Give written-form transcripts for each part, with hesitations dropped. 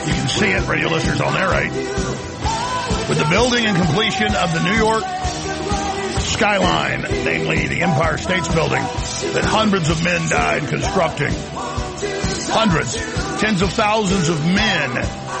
You can see it, radio listeners, I'll narrate. With the building and completion of the New York skyline, namely the Empire State's Building, that hundreds of men died constructing. Hundreds, tens of thousands of men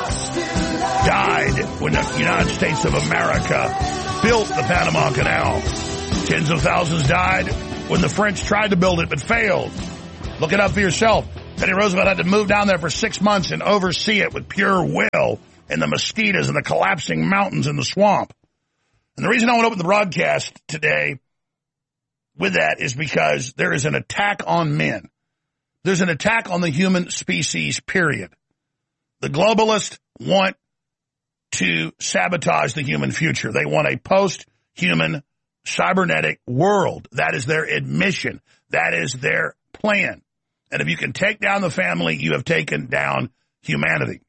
died when the United States of America built the Panama Canal. Tens of thousands died when the French tried to build it but failed. Look it up for yourself. Teddy Roosevelt had to move down there for 6 months and oversee it with pure will, and the mosquitoes and the collapsing mountains and the swamp. And the reason I want to open the broadcast today with that is because there is an attack on men. There's an attack on the human species, period. The globalists want to sabotage the human future. They want a post-human cybernetic world. That is their admission. That is their plan. And if you can take down the family, you have taken down humanity.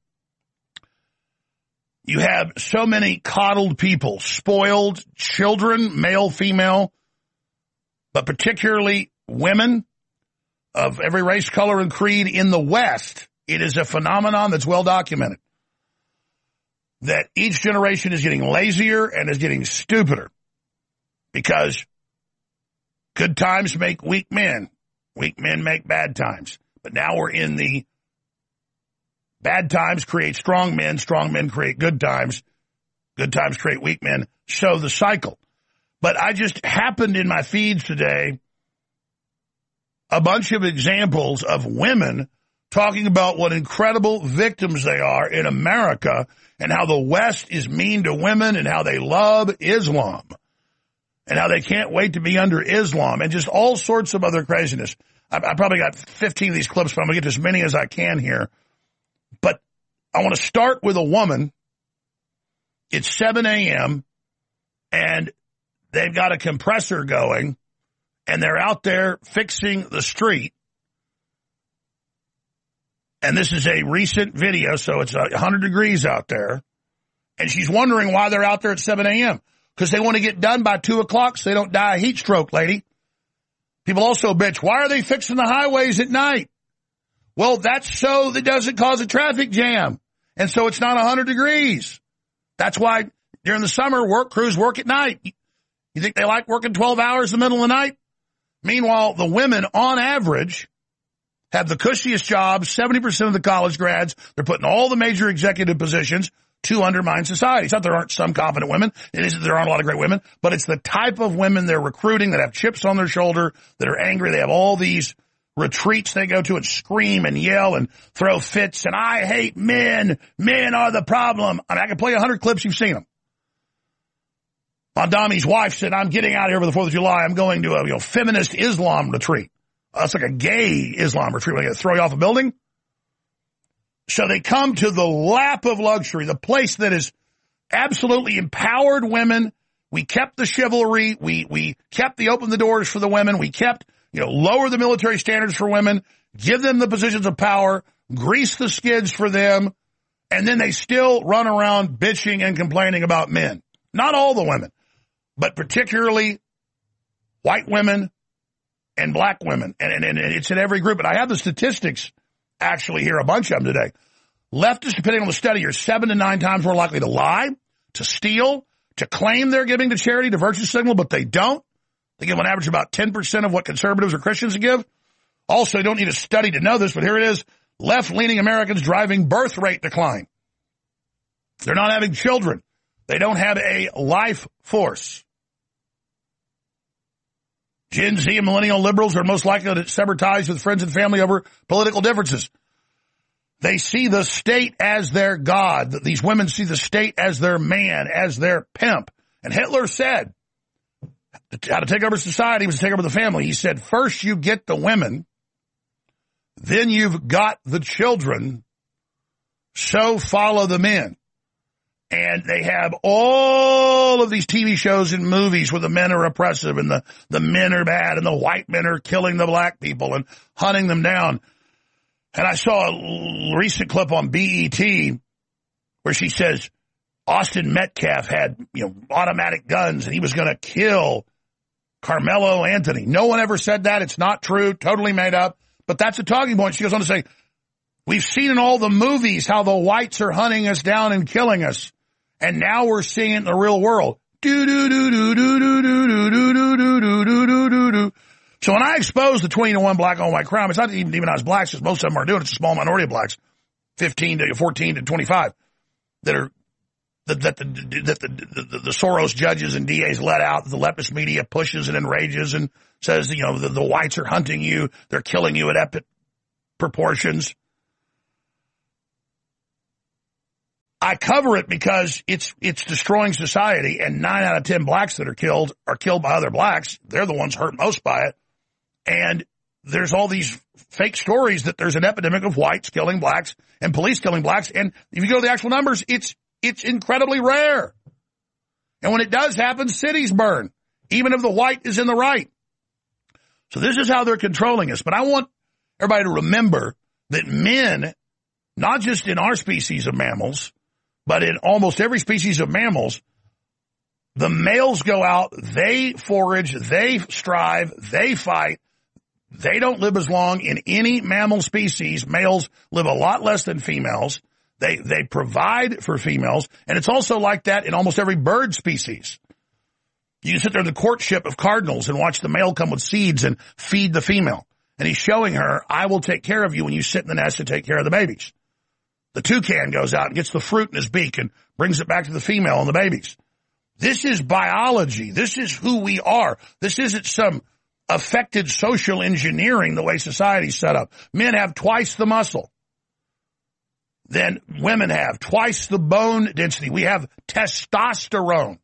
You have so many coddled people, spoiled children, male, female, but particularly women of every race, color, and creed in the West. It is a phenomenon that's well documented, that each generation is getting lazier and is getting stupider because good times make weak men. Weak men make bad times. But now we're in the bad times create strong men create good times create weak men, so the cycle. But I just happened in my feeds today a bunch of examples of women talking about what incredible victims they are in America and how the West is mean to women and how they love Islam and how they can't wait to be under Islam and just all sorts of other craziness. I probably got 15 of these clips, but I'm going to get to as many as I can here. But I want to start with a woman. It's 7 a.m., and they've got a compressor going, and they're out there fixing the street. And this is a recent video, so it's 100 degrees out there. And she's wondering why they're out there at 7 a.m. Because they want to get done by 2 o'clock so they don't die of heat stroke, lady. People also bitch, why are they fixing the highways at night? Well, that's so that doesn't cause a traffic jam. And so it's not 100 degrees. That's why during the summer, work crews work at night. You think they like working 12 hours in the middle of the night? Meanwhile, the women, on average, have the cushiest jobs, 70% of the college grads. They're putting all the major executive positions to undermine society. It's not there aren't some confident women. It isn't there aren't a lot of great women. But it's the type of women they're recruiting that have chips on their shoulder, that are angry. They have all these retreats they go to and scream and yell and throw fits. And I hate men. Men are the problem. I mean, I can play 100 clips. You've seen them. Mondami's wife said, I'm getting out of here for the 4th of July. I'm going to a feminist Islam retreat. It's like a gay Islam retreat. We're going to throw you off a building. So they come to the lap of luxury, the place that has absolutely empowered women. We kept the chivalry. We kept the open the doors for the women. We kept, lower the military standards for women, give them the positions of power, grease the skids for them, and then they still run around bitching and complaining about men. Not all the women, but particularly white women and black women. And it's in every group. And I have the statistics actually here, a bunch of them today. Leftists, depending on the study, are 7 to 9 times more likely to lie, to steal, to claim they're giving to charity, to virtue signal, but they don't. They give on average about 10% of what conservatives or Christians give. Also, you don't need a study to know this, but here it is. Left-leaning Americans driving birth rate decline. They're not having children. They don't have a life force. Gen Z and millennial liberals are most likely to sever ties with friends and family over political differences. They see the state as their god. These women see the state as their man, as their pimp. And Hitler said, how to take over society was to take over the family. He said, first you get the women, then you've got the children, so follow the men. And they have all of these TV shows and movies where the men are oppressive and the men are bad and the white men are killing the black people and hunting them down. And I saw a recent clip on BET where she says Austin Metcalf had, automatic guns and he was going to kill Carmelo Anthony. No one ever said that. It's not true. Totally made up. But that's a talking point. She goes on to say, We've seen in all the movies how the whites are hunting us down and killing us. And now we're seeing it in the real world. So when I expose the 20-to-1 black on white crime, it's not even demonized blacks, because most of them are doing it. It's a small minority of blacks, 15 to 14 to 25, that the Soros judges and DAs let out. The leftist media pushes and enrages and says, the whites are hunting you. They're killing you at epic proportions. I cover it because it's destroying society, and 9 out of 10 blacks that are killed by other blacks. They're the ones hurt most by it. And there's all these fake stories that there's an epidemic of whites killing blacks and police killing blacks. And if you go to the actual numbers, it's incredibly rare. And when it does happen, cities burn, even if the white is in the right. So this is how they're controlling us. But I want everybody to remember that men, not just in our species of mammals, but in almost every species of mammals, the males go out, they forage, they strive, they fight. They don't live as long in any mammal species. Males live a lot less than females. They provide for females, and it's also like that in almost every bird species. You can sit there in the courtship of cardinals and watch the male come with seeds and feed the female. And he's showing her, I will take care of you when you sit in the nest to take care of the babies. The toucan goes out and gets the fruit in his beak and brings it back to the female and the babies. This is biology. This is who we are. This isn't some affected social engineering the way society's set up. Men have twice the muscle than women have, twice the bone density. We have testosterone.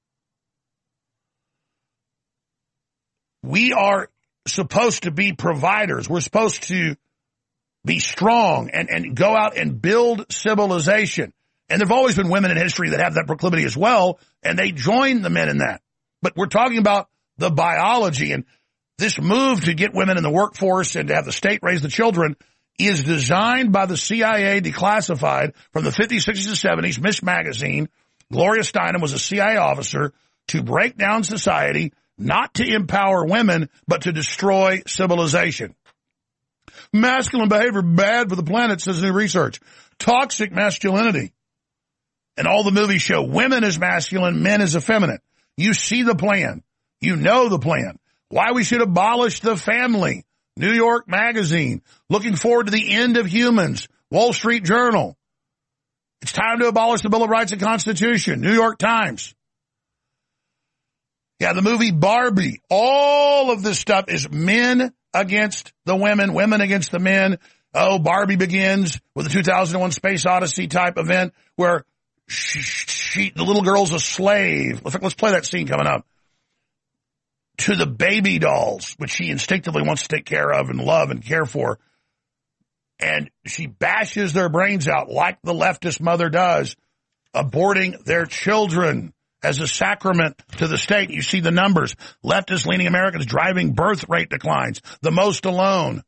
We are supposed to be providers. We're supposed to be strong and go out and build civilization. And there have always been women in history that have that proclivity as well, and they join the men in that. But we're talking about the biology, and this move to get women in the workforce and to have the state raise the children is designed by the CIA, declassified from the 50s, 60s, and 70s. Miss Magazine, Gloria Steinem was a CIA officer to break down society, not to empower women, but to destroy civilization. Masculine behavior bad for the planet, says new research. Toxic masculinity. And all the movies show women as masculine, men as effeminate. You see the plan. You know the plan. Why we should abolish the family. New York Magazine. Looking forward to the end of humans. Wall Street Journal. It's time to abolish the Bill of Rights and Constitution. New York Times. Yeah, the movie Barbie. All of this stuff is men against the women, women against the men. Oh, Barbie begins with a 2001 Space Odyssey type event where the little girl's a slave. Let's play that scene coming up. To the baby dolls, which she instinctively wants to take care of and love and care for. And she bashes their brains out like the leftist mother does, aborting their children as a sacrament to the state. You see the numbers. Leftist-leaning Americans driving birth rate declines. The most alone.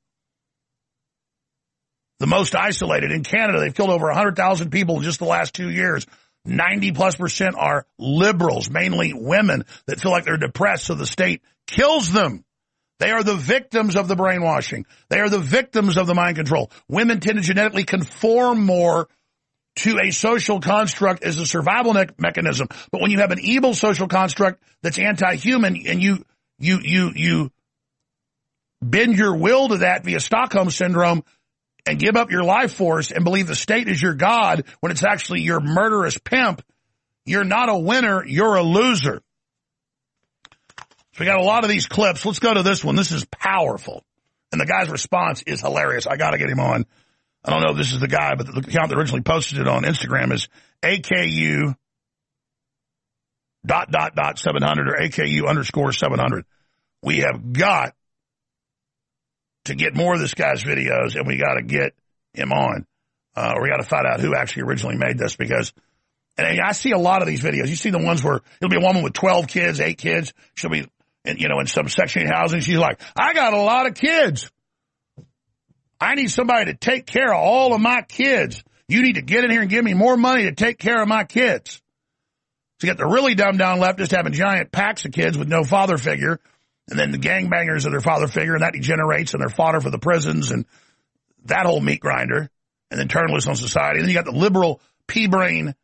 The most isolated. In Canada, they've killed over 100,000 people in just the last 2 years. 90+% are liberals, mainly women, that feel like they're depressed, so the state kills them. They are the victims of the brainwashing. They are the victims of the mind control. Women tend to genetically conform more to a social construct as a survival mechanism. But when you have an evil social construct that's anti-human and you bend your will to that via Stockholm Syndrome and give up your life force and believe the state is your God when it's actually your murderous pimp, you're not a winner, you're a loser. So we got a lot of these clips. Let's go to this one. This is powerful. And the guy's response is hilarious. I got to get him on. I don't know if this is the guy, but the account that originally posted it on Instagram is AKU ... 700 or AKU _700. We have got to get more of this guy's videos, and we got to get him on. We got to find out who actually originally made this, because and I see a lot of these videos. You see the ones where it'll be a woman with 12 kids, 8 kids. She'll be, in some Section 8 housing. She's like, I got a lot of kids. I need somebody to take care of all of my kids. You need to get in here and give me more money to take care of my kids. So you got the really dumbed down leftists having giant packs of kids with no father figure, and then the gangbangers are their father figure, and that degenerates, and they're fodder for the prisons and that whole meat grinder. and then turn loose on society. And then you got the liberal pea-brain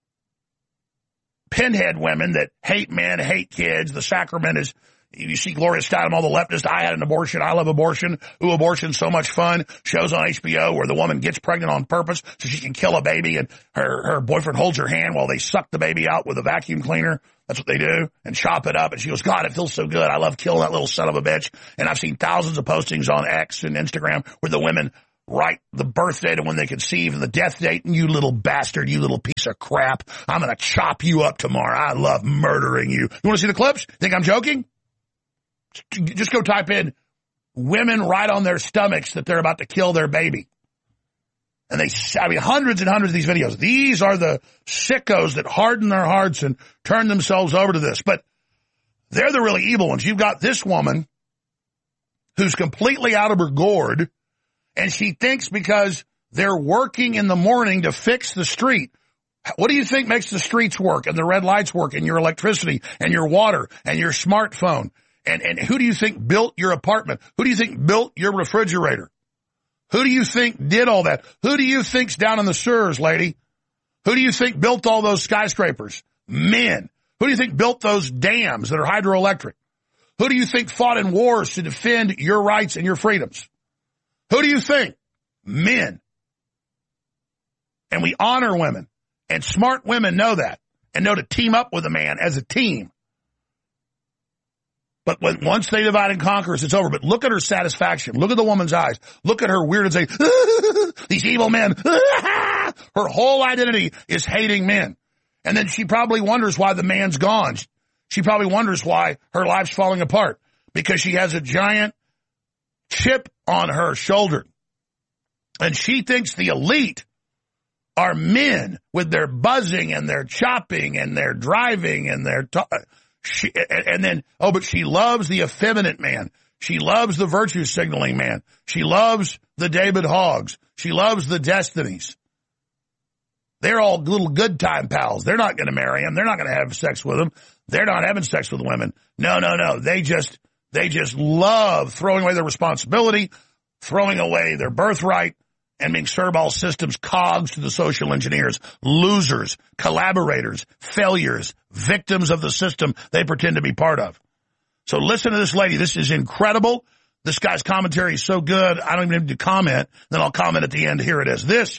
pinhead women that hate men, hate kids. The sacrament is, you see Gloria Steinem, all the leftists, I had an abortion, I love abortion, ooh, abortion's so much fun. Shows on HBO where the woman gets pregnant on purpose so she can kill a baby, and her boyfriend holds her hand while they suck the baby out with a vacuum cleaner. That's what they do, and chop it up. And she goes, God, it feels so good. I love killing that little son of a bitch. And I've seen thousands of postings on X and Instagram where the women write the birth date of when they conceived and the death date. And you little bastard, you little piece of crap, I'm going to chop you up tomorrow. I love murdering you. You want to see the clips? Think I'm joking? Just go type in women write on their stomachs that they're about to kill their baby. And hundreds and hundreds of these videos. These are the sickos that harden their hearts and turn themselves over to this. But they're the really evil ones. You've got this woman who's completely out of her gourd, and she thinks because they're working in the morning to fix the street. What do you think makes the streets work and the red lights work and your electricity and your water and your smartphone? And who do you think built your apartment? Who do you think built your refrigerator? Who do you think did all that? Who do you think's down in the sewers, lady? Who do you think built all those skyscrapers? Men. Who do you think built those dams that are hydroelectric? Who do you think fought in wars to defend your rights and your freedoms? Who do you think? Men. And we honor women. And smart women know that and know to team up with a man as a team. But once they divide and conquer us, it's over. But look at her satisfaction. Look at the woman's eyes. Look at her weird and say, these evil men. Her whole identity is hating men. And then she probably wonders why the man's gone. She probably wonders why her life's falling apart. Because she has a giant chip on her shoulder. And she thinks the elite are men with their buzzing and their chopping and their driving and their but she loves the effeminate man. She loves the virtue signaling man. She loves the David Hoggs. She loves the Destinies. They're all little good time pals. They're not going to marry him. They're not going to have sex with him. They're not having sex with women. No. They just love throwing away their responsibility, throwing away their birthright, and being servile systems cogs to the social engineers, losers, collaborators, failures, victims of the system they pretend to be part of. So listen to this lady. This is incredible. This guy's commentary is so good, I don't even need to comment. Then I'll comment at the end. Here it is. This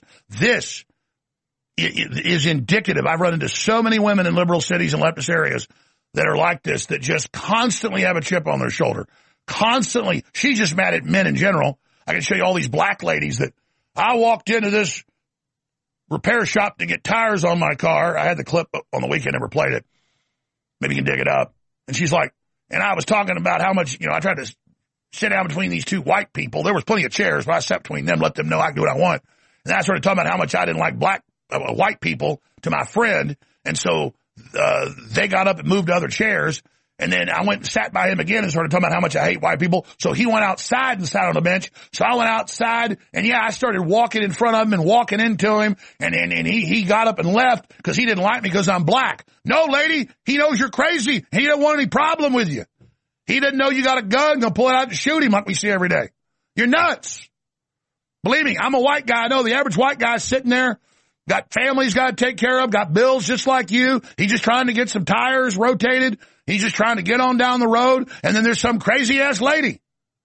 is indicative. I've run into so many women in liberal cities and leftist areas that are like this, that just constantly have a chip on their shoulder. Constantly. She's just mad at men in general. I can show you all these black ladies that I walked into this repair shop to get tires on my car. I had the clip on the weekend, never played it. Maybe you can dig it up. And she's like, and I was talking about how much, I tried to sit down between these two white people. There was plenty of chairs, but I sat between them, let them know I can do what I want. And I started talking about how much I didn't like white people to my friend. And so they got up and moved to other chairs. And then I went and sat by him again and started talking about how much I hate white people. So he went outside and sat on the bench. So I went outside, and I started walking in front of him and walking into him. And he got up and left because he didn't like me because I'm black. No, lady, he knows you're crazy. He didn't want any problem with you. He didn't know you got a gun, gonna pull it out and shoot him like we see every day. You're nuts. Believe me, I'm a white guy. I know the average white guy's sitting there, got families got to take care of, got bills just like you. He's just trying to get some tires rotated. He's just trying to get on down the road, and then there's some crazy-ass lady.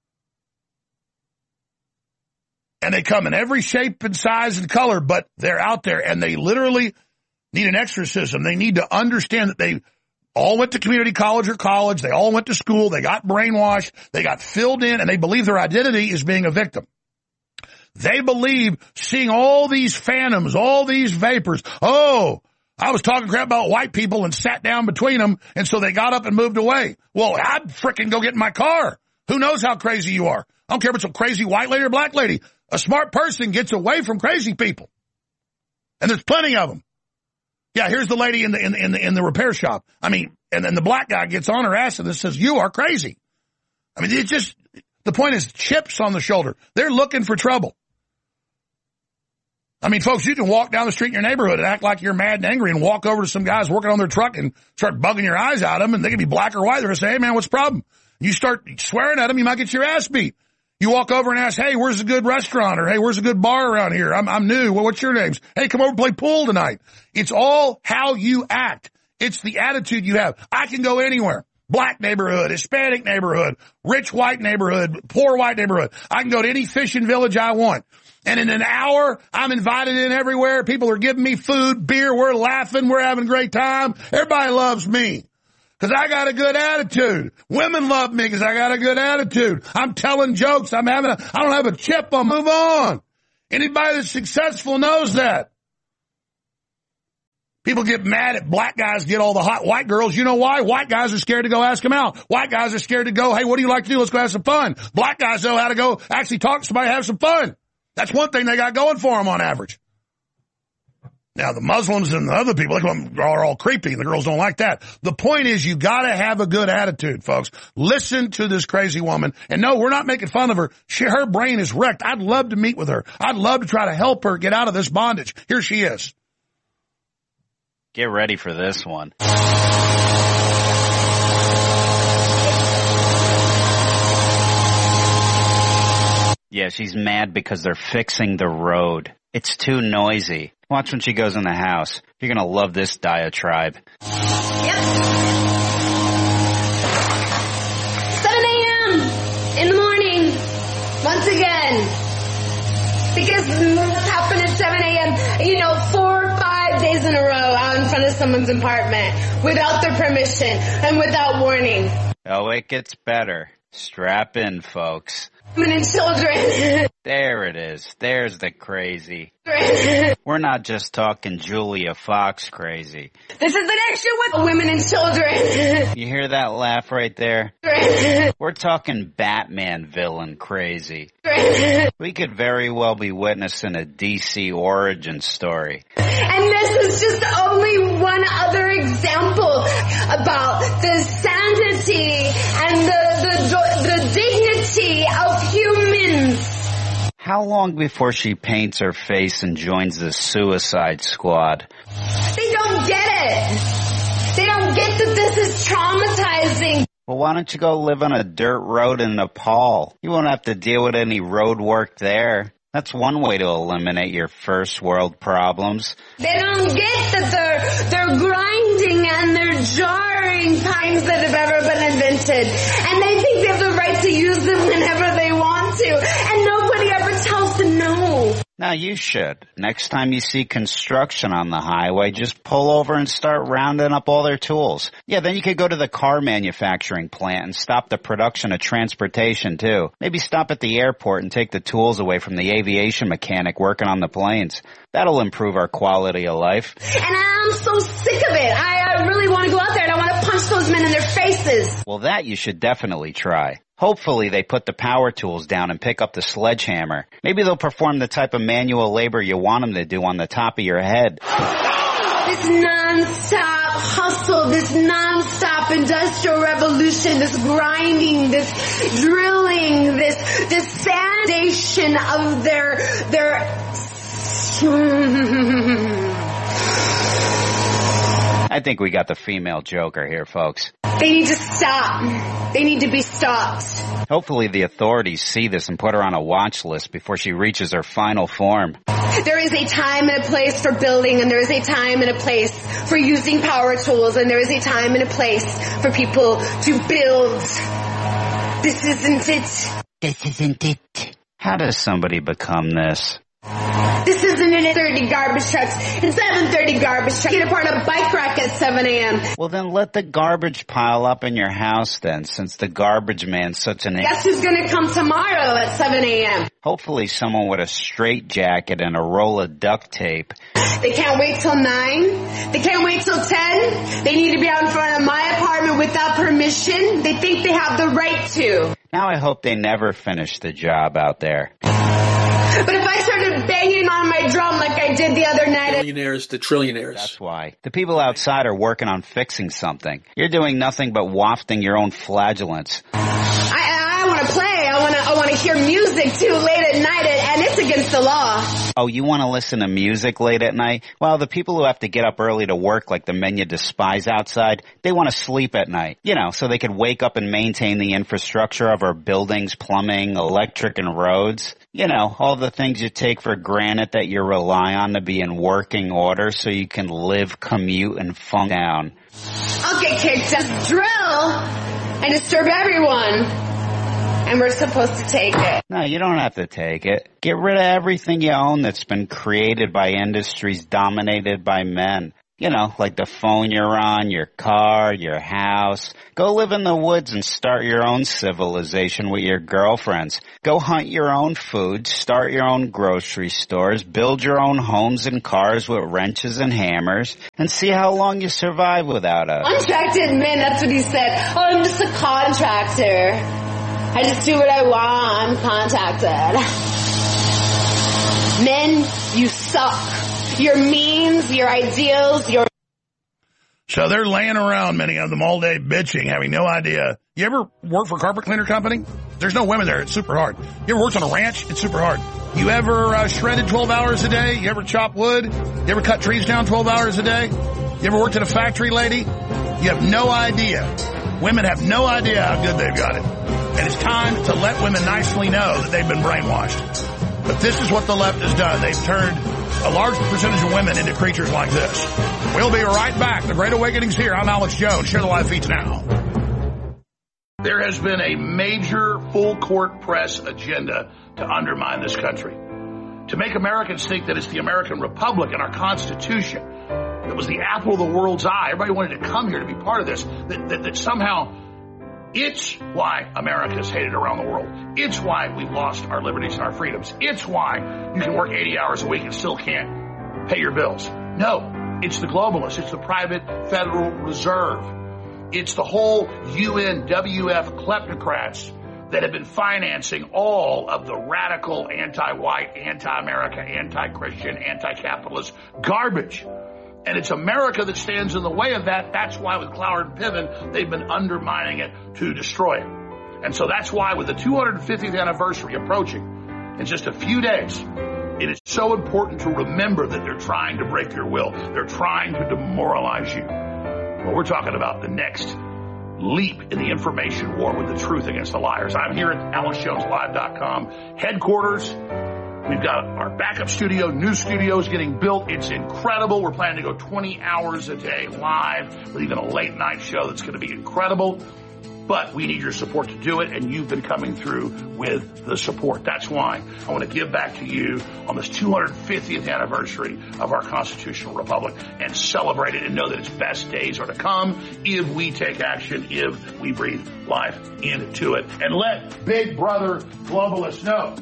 And they come in every shape and size and color, but they're out there, and they literally need an exorcism. They need to understand that they all went to community college or college. They all went to school. They got brainwashed. They got filled in, and they believe their identity is being a victim. They believe seeing all these phantoms, all these vapors. Oh, I was talking crap about white people and sat down between them, and so they got up and moved away. Well, I'd frickin' go get in my car. Who knows how crazy you are? I don't care if it's a crazy white lady or black lady. A smart person gets away from crazy people. And there's plenty of them. Yeah, here's the lady in the repair shop. And then the black guy gets on her ass and says, you are crazy. It's just, the point is chips on the shoulder. They're looking for trouble. Folks, you can walk down the street in your neighborhood and act like you're mad and angry and walk over to some guys working on their truck and start bugging your eyes out of them, and they can be black or white. They're going to say, hey, man, what's the problem? You start swearing at them, you might get your ass beat. You walk over and ask, hey, where's a good restaurant? Or, hey, where's a good bar around here? I'm new. Well, what's your names? Hey, come over and play pool tonight. It's all how you act. It's the attitude you have. I can go anywhere. Black neighborhood, Hispanic neighborhood, rich white neighborhood, poor white neighborhood. I can go to any fishing village I want. And in an hour, I'm invited in everywhere. People are giving me food, beer. We're laughing. We're having a great time. Everybody loves me because I got a good attitude. Women love me because I got a good attitude. I'm telling jokes. I don't have a chip. I'll move on. Anybody that's successful knows that. People get mad at black guys get all the hot white girls. You know why? White guys are scared to go ask them out. White guys are scared to go, hey, what do you like to do? Let's go have some fun. Black guys know how to go actually talk to somebody, have some fun. That's one thing they got going for them on average. Now, the Muslims and the other people are all creepy, and the girls don't like that. The point is you got to have a good attitude, folks. Listen to this crazy woman. And no, we're not making fun of her. Her brain is wrecked. I'd love to meet with her. I'd love to try to help her get out of this bondage. Here she is. Get ready for this one. Yeah, she's mad because they're fixing the road. It's too noisy. Watch when she goes in the house. You're going to love this diatribe. Yep. 7 a.m. in the morning. Once again. Because what's happened at 7 a.m., 4 or 5 days in a row out in front of someone's apartment without their permission and without warning. Oh, it gets better. Strap in, folks. Women and children. There it is. There's the crazy. We're not just talking Julia Fox crazy. This is an extra with women and children. You hear that laugh right there? We're talking Batman villain crazy. We could very well be witnessing a DC origin story. And this is just only one other example about the sanity and the dignity of humans. How long before she paints her face and joins the Suicide Squad? They don't get it. They don't get that this is traumatizing. Well, why don't you go live on a dirt road in Nepal? You won't have to deal with any road work there. That's one way to eliminate your first world problems. They don't get that they're grinding and they're jarring times that have ever been invented. And they think they have the right to use them whenever they want to. And nobody ever tells them no. Now you should. Next time you see construction on the highway, just pull over and start rounding up all their tools. Yeah, then you could go to the car manufacturing plant and stop the production of transportation too. Maybe stop at the airport and take the tools away from the aviation mechanic working on the planes. That'll improve our quality of life. And I'm so sick of it. I really want to go out there and I want to punch those men in their faces. Well, that you should definitely try. Hopefully they put the power tools down and pick up the sledgehammer. Maybe they'll perform the type of manual labor you want them to do on the top of your head. This non-stop hustle, this non-stop industrial revolution, this grinding, this drilling, this foundation of their I think we got the female Joker here, folks. They need to stop. They need to be stopped. Hopefully the authorities see this and put her on a watch list before she reaches her final form. There is a time and a place for building, and there is a time and a place for using power tools, and there is a time and a place for people to build. This isn't it. This isn't it. How does somebody become this? This isn't an 30 garbage trucks. It's 7:30 garbage trucks. Get a part of bike rack at 7 a.m. Well, then let the garbage pile up in your house then, since the garbage man's such an... Guess who's going to come tomorrow at 7 a.m.? Hopefully someone with a straight jacket and a roll of duct tape. They can't wait till 9. They can't wait till 10. They need to be out in front of my apartment without permission. They think they have the right to. Now I hope they never finish the job out there. But if I started banging on my drum like I did the other night... Millionaires to trillionaires. That's why. The people outside are working on fixing something. You're doing nothing but wafting your own flagellants. I want to play. I want to hear music too late at night. And It's against the law. Oh, you want to listen to music late at night? Well, the people who have to get up early to work, like the men you despise outside, they want to sleep at night. You know, so they could wake up and maintain the infrastructure of our buildings, plumbing, electric, and roads. You know, all the things you take for granted that you rely on to be in working order so you can live, commute, and funk down. I'll get kicked out, drill, and disturb everyone. And we're supposed to take it. No, you don't have to take it. Get rid of everything you own that's been created by industries dominated by men. You know, like the phone you're on, your car, your house. Go live in the woods and start your own civilization with your girlfriends. Go hunt your own food, start your own grocery stores, build your own homes and cars with wrenches and hammers, and see how long you survive without us. Contracted man, that's what he said. Oh, I'm just a contractor. I just do what I want. I'm contracted. Men, you suck. Your means, your ideals, your... So they're laying around, many of them, all day bitching, having no idea. You ever work for a carpet cleaner company? There's no women there. It's super hard. You ever worked on a ranch? It's super hard. You ever shredded 12 hours a day? You ever chop wood? You ever cut trees down 12 hours a day? You ever worked at a factory, lady? You have no idea. Women have no idea how good they've got it. And it's time to let women nicely know that they've been brainwashed. But this is what the left has done. They've turned a large percentage of women into creatures like this. We'll be right back. The Great Awakening's here. I'm Alex Jones. Share the live feeds now. There has been a major full-court press agenda to undermine this country, to make Americans think that it's the American Republic and our Constitution that was the apple of the world's eye. Everybody wanted to come here to be part of this, that somehow it's why America is hated around the world. It's why we've lost our liberties and our freedoms. It's why you can work 80 hours a week and still can't pay your bills. No, it's the globalists. It's the private Federal Reserve. It's the whole UNWF kleptocrats that have been financing all of the radical anti-white, anti-America, anti-Christian, anti-capitalist garbage. And it's America that stands in the way of that. That's why with Cloward and Piven, they've been undermining it to destroy it. And so that's why with the 250th anniversary approaching in just a few days, it is so important to remember that they're trying to break your will. They're trying to demoralize you. Well, we're talking about the next leap in the information war with the truth against the liars. I'm here at AlexJonesLive.com headquarters. We've got our backup studio, new studios getting built. It's incredible. We're planning to go 20 hours a day live with even a late night show that's going to be incredible. But we need your support to do it, and you've been coming through with the support. That's why I want to give back to you on this 250th anniversary of our constitutional republic and celebrate it and know that its best days are to come if we take action, if we breathe life into it. And let Big Brother globalists know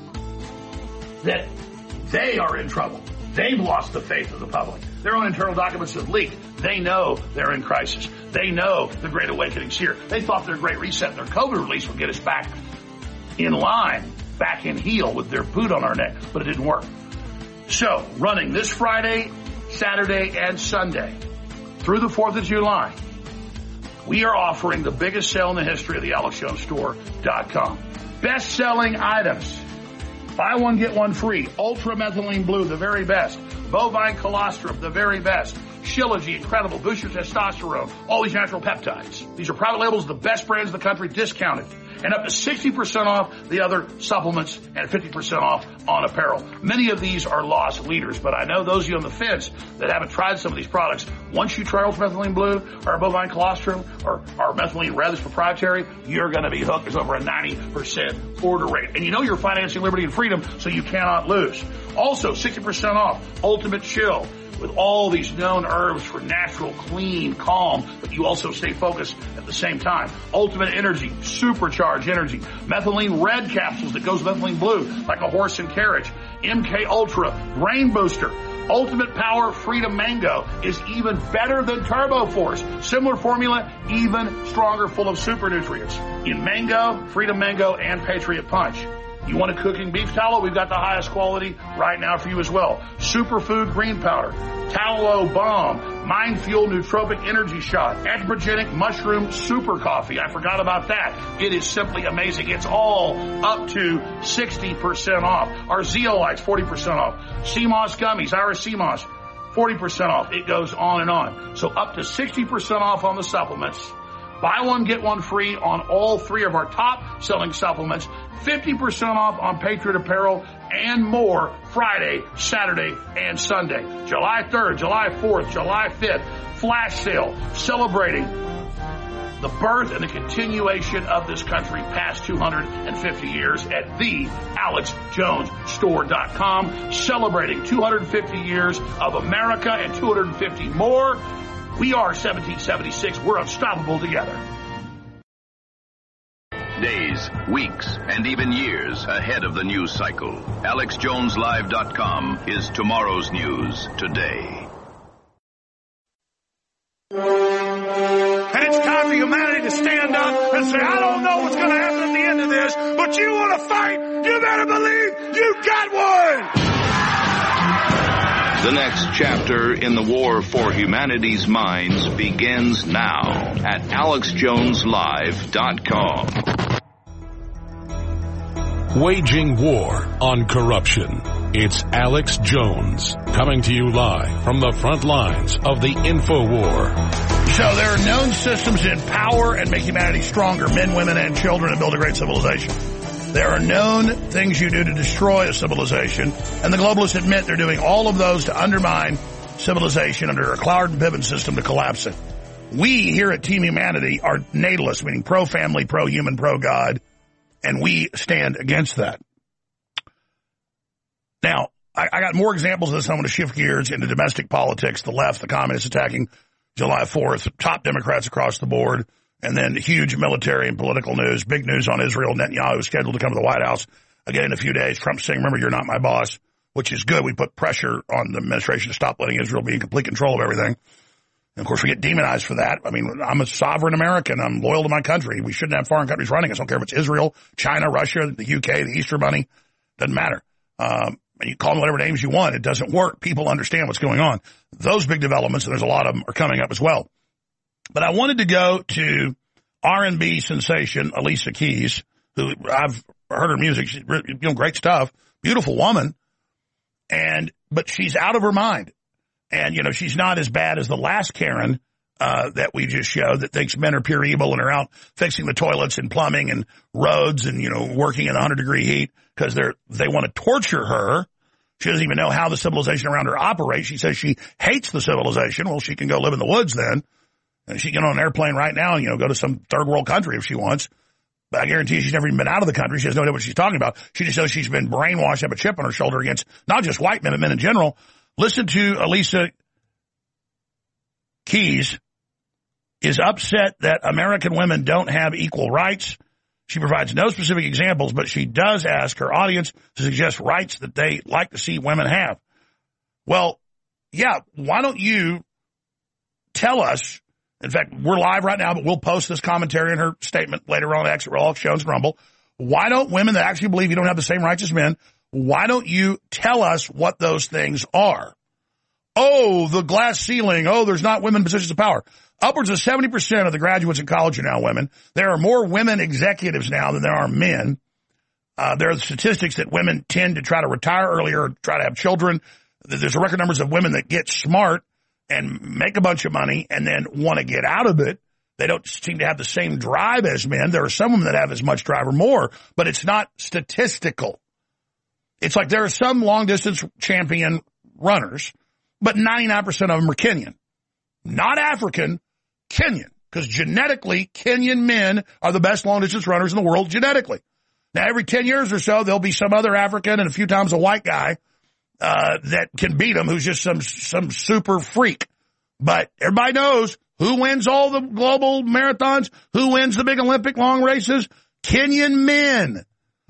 that they are in trouble. They've lost the faith of the public. Their own internal documents have leaked. They know they're in crisis. They know the Great Awakening's here. They thought their Great Reset and their COVID release would get us back in line, back in heel with their boot on our neck, but it didn't work. So, running this Friday, Saturday, and Sunday through the 4th of July, we are offering the biggest sale in the history of the AlexJonesStore.com. Best-selling items. Buy one, get one free. Ultra Methylene Blue, the very best. Bovine Colostrum, the very best. Shilajit, incredible. Boost your testosterone. All these natural peptides. These are private labels, the best brands in the country, discounted. And up to 60% off the other supplements and 50% off on apparel. Many of these are lost leaders, but I know those of you on the fence that haven't tried some of these products, once you try Ultra Methylene Blue or Bovine Colostrum or our Methylene Red that's proprietary, you're going to be hooked. There's over a 90% order rate. And you know you're financing liberty and freedom, so you cannot lose. Also, 60% off Ultimate Chill with all these known herbs for natural, clean, calm, but you also stay focused at the same time. Ultimate Energy, supercharged energy. Methylene Red capsules that goes with Methylene Blue, like a horse and carriage. MK Ultra, Brain Booster. Ultimate Power Freedom Mango is even better than Turbo Force. Similar formula, even stronger, full of super nutrients. In Mango, Freedom Mango, and Patriot Punch. You want a cooking beef tallow? We've got the highest quality right now for you as well. Superfood Green Powder, Tallow Balm, Mind Fuel Nootropic Energy Shot. Adaptogenic Mushroom Super Coffee. I forgot about that. It is simply amazing. It's all up to 60% off. Our Zeolites, 40% off. CMOS Gummies, Iris CMOS, 40% off. It goes on and on. So up to 60% off on the supplements. Buy one, get one free on all 3 of our top selling supplements. 50% off on Patriot Apparel and more Friday, Saturday, and Sunday. July 3rd, July 4th, July 5th, flash sale celebrating the birth and the continuation of this country past 250 years at thealexjonesstore.com, celebrating 250 years of America and 250 more. We are 1776. We're unstoppable together. Days, weeks, and even years ahead of the news cycle. AlexJonesLive.com is tomorrow's news today. And it's time for humanity to stand up and say, I don't know what's going to happen at the end of this, but you want to fight, you better believe you got one! The next chapter in the war for humanity's minds begins now at AlexJonesLive.com. Waging war on corruption. It's Alex Jones, coming to you live from the front lines of the InfoWar. So there are known systems in power and make humanity stronger, men, women, and children, and build a great civilization. There are known things you do to destroy a civilization, and the globalists admit they're doing all of those to undermine civilization under a Cloward and Piven system to collapse it. We here at Team Humanity are natalists, meaning pro-family, pro-human, pro-God, and we stand against that. Now, I got more examples of this. I'm going to shift gears into domestic politics, the left, the communists attacking July 4th, top Democrats across the board, and then huge military and political news, big news on Israel. Netanyahu is scheduled to come to the White House again in a few days. Trump saying, remember, you're not my boss, which is good. We put pressure on the administration to stop letting Israel be in complete control of everything. And, of course, we get demonized for that. I mean, I'm a sovereign American. I'm loyal to my country. We shouldn't have foreign countries running us. I don't care if it's Israel, China, Russia, the UK, the Easter Bunny. Doesn't matter. And you call them whatever names you want. It doesn't work. People understand what's going on. Those big developments, and there's a lot of them, are coming up as well. But I wanted to go to R&B sensation Alicia Keys, who I've heard her music. She's great stuff. Beautiful woman. But she's out of her mind. And, she's not as bad as the last Karen that we just showed that thinks men are pure evil and are out fixing the toilets and plumbing and roads and, working in 100-degree heat because they want to torture her. She doesn't even know how the civilization around her operates. She says she hates the civilization. Well, she can go live in the woods then. And she can get on an airplane right now and, go to some third world country if she wants. But I guarantee you she's never even been out of the country. She has no idea what she's talking about. She just knows she's been brainwashed, have a chip on her shoulder against not just white men, but men in general. Listen to Alicia Keys is upset that American women don't have equal rights. She provides no specific examples, but she does ask her audience to suggest rights that they like to see women have. Well, yeah, why don't you tell us? In fact, we're live right now, but we'll post this commentary in her statement later on at Alex Jones Rumble. Why don't women that actually believe you don't have the same rights as men, why don't you tell us what those things are? Oh, the glass ceiling. Oh, there's not women in positions of power. Upwards of 70% of the graduates in college are now women. There are more women executives now than there are men. There are statistics that women tend to try to retire earlier or try to have children. There's a record numbers of women that get smart and make a bunch of money and then want to get out of it. They don't seem to have the same drive as men. There are some women that have as much drive or more, but it's not statistical. It's like there are some long-distance champion runners, but 99% of them are Kenyan. Not African, Kenyan. Because genetically, Kenyan men are the best long-distance runners in the world genetically. Now, every 10 years or so, there'll be some other African and a few times a white guy that can beat him, who's just some super freak. But everybody knows who wins all the global marathons, who wins the big Olympic long races. Kenyan men.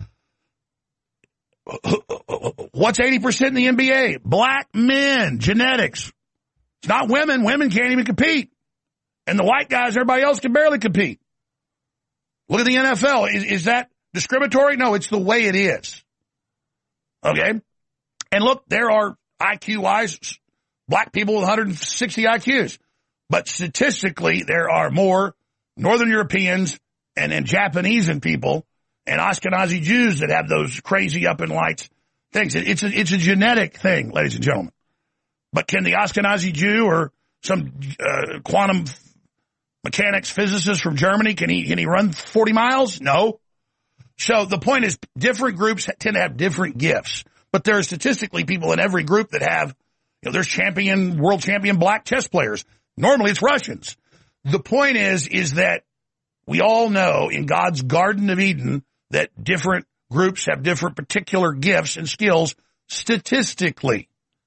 What's 80% in the NBA? Black men. Genetics. It's not women. Women can't even compete. And the white guys, everybody else can barely compete. Look at the NFL. Is that discriminatory? No, it's the way it is. Okay? And look, there are IQ-wise black people with 160 IQs. But statistically, there are more Northern Europeans and Japanese and people and Ashkenazi Jews that have those crazy up in lights things. It's a genetic thing, ladies and gentlemen. But can the Ashkenazi Jew or some quantum mechanics physicist from Germany, can he run 40 miles? No. So the point is, different groups tend to have different gifts. But there are statistically people in every group that have, there's world champion black chess players. Normally it's Russians. The point is that we all know in God's Garden of Eden that different groups have different particular gifts and skills statistically.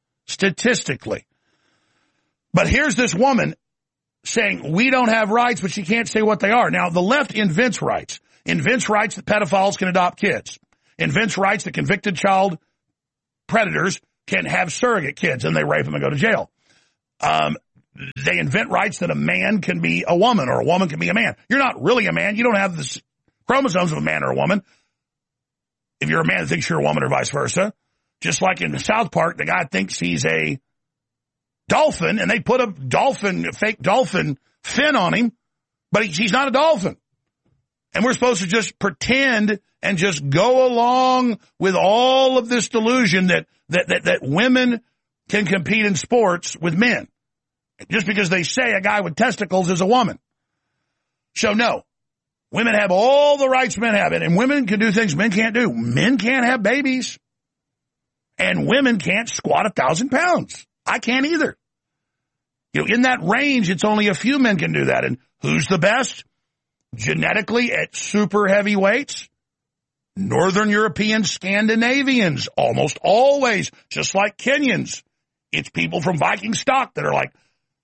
But here's this woman saying we don't have rights, but she can't say what they are. Now, the left invents rights that pedophiles can adopt kids, invents rights that convicted child predators can have surrogate kids and they rape them and go to jail. They invent rights that a man can be a woman or a woman can be a man. You're not really a man. You don't have the chromosomes of a man or a woman. If you're a man that thinks you're a woman or vice versa. Just like in South Park, the guy thinks he's a dolphin and they put a fake dolphin fin on him, but he's not a dolphin. And we're supposed to just pretend and just go along with all of this delusion that women can compete in sports with men. Just because they say a guy with testicles is a woman. So no, women have all the rights men have, and women can do things men can't do. Men can't have babies, and women can't squat 1,000 pounds. I can't either. In that range, it's only a few men can do that. And who's the best? Genetically, at super heavy weights, Northern European Scandinavians, almost always, just like Kenyans. It's people from Viking stock that are like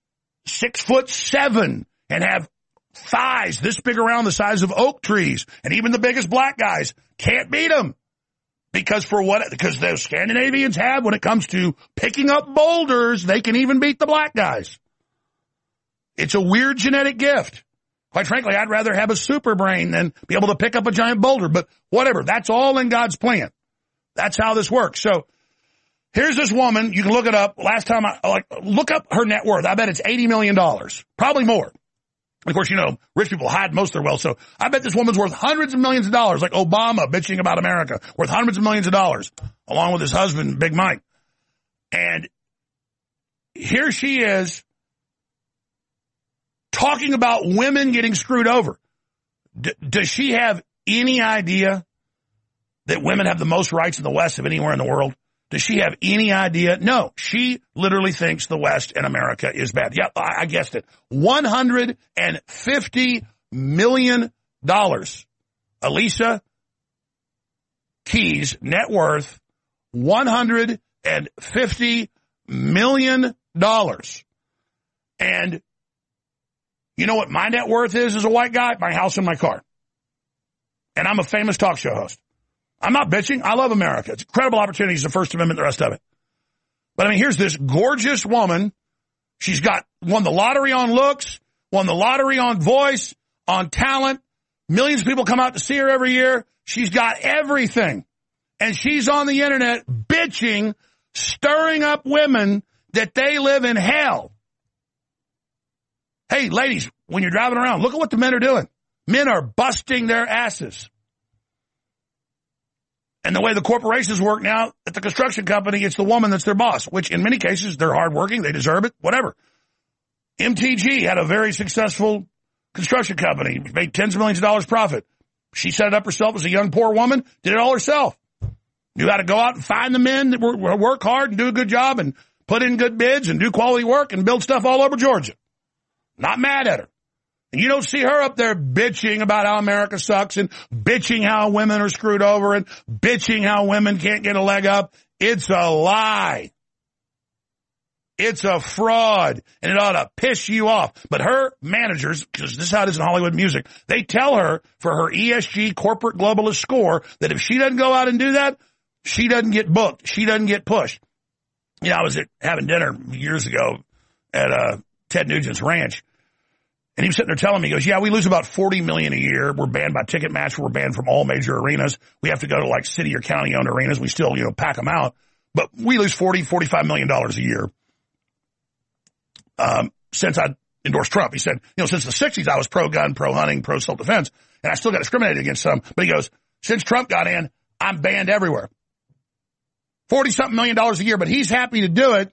6'7" and have thighs this big around the size of oak trees. And even the biggest black guys can't beat them. Because those Scandinavians have, when it comes to picking up boulders, they can even beat the black guys. It's a weird genetic gift. Quite frankly, I'd rather have a super brain than be able to pick up a giant boulder. But whatever, that's all in God's plan. That's how this works. So here's this woman. You can look it up. Last time look up her net worth. I bet it's $80 million. Probably more. Of course, rich people hide most of their wealth. So I bet this woman's worth hundreds of millions of dollars, like Obama bitching about America, worth hundreds of millions of dollars, along with his husband, Big Mike. And here she is talking about women getting screwed over. Does she have any idea that women have the most rights in the West of anywhere in the world? Does she have any idea? No, she literally thinks the West and America is bad. Yeah, I guessed it. $150 million. Alicia Keys' net worth, $150 million. And you know what my net worth is as a white guy? My house and my car. And I'm a famous talk show host. I'm not bitching. I love America. It's incredible opportunities, the First Amendment, the rest of it. But here's this gorgeous woman. She's won the lottery on looks, won the lottery on voice, on talent. Millions of people come out to see her every year. She's got everything. And she's on the internet bitching, stirring up women that they live in hell. Hey, ladies, when you're driving around, look at what the men are doing. Men are busting their asses. And the way the corporations work now at the construction company, it's the woman that's their boss, which in many cases, they're hardworking, they deserve it, whatever. MTG had a very successful construction company, made tens of millions of dollars profit. She set it up herself as a young, poor woman, did it all herself. Knew how to go out and find the men that work hard and do a good job and put in good bids and do quality work and build stuff all over Georgia. Not mad at her. And you don't see her up there bitching about how America sucks and bitching how women are screwed over and bitching how women can't get a leg up. It's a lie. It's a fraud, and it ought to piss you off. But her managers, because this is how it is in Hollywood music, they tell her for her ESG corporate globalist score that if she doesn't go out and do that, she doesn't get booked. She doesn't get pushed. I was having dinner years ago at Ted Nugent's ranch. And he was sitting there telling me, he goes, yeah, we lose about $40 million a year. We're banned by Ticketmaster. We're banned from all major arenas. We have to go to like city or county owned arenas. We still, pack them out. But we lose $40, $45 million a year. since I endorsed Trump. He said, since the 60s, I was pro-gun, pro-hunting, pro-self-defense, and I still got discriminated against some. But he goes, since Trump got in, I'm banned everywhere. $40-something million a year, but he's happy to do it.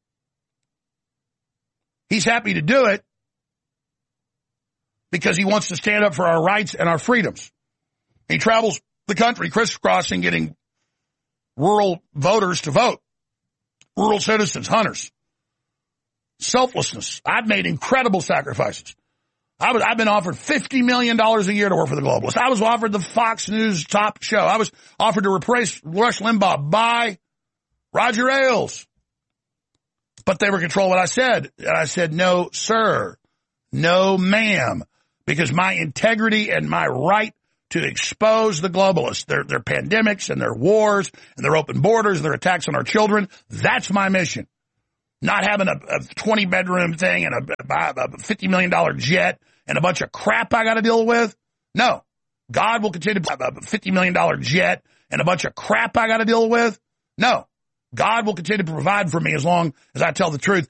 He's happy to do it because he wants to stand up for our rights and our freedoms. He travels the country crisscrossing, getting rural voters to vote, rural citizens, hunters. Selflessness. I've made incredible sacrifices. I've been offered $50 million a year to work for the globalists. I was offered the Fox News top show. I was offered to replace Rush Limbaugh by Roger Ailes. But they were controlling what I said. And I said, no, sir. No, ma'am. Because my integrity and my right to expose the globalists, their pandemics and their wars and their open borders and their attacks on our children, that's my mission. Not having a 20-bedroom thing and a $50 million jet and a bunch of crap I got to deal with. No. God will continue to have a $50 million jet and a bunch of crap I got to deal with. No. God will continue to provide for me as long as I tell the truth.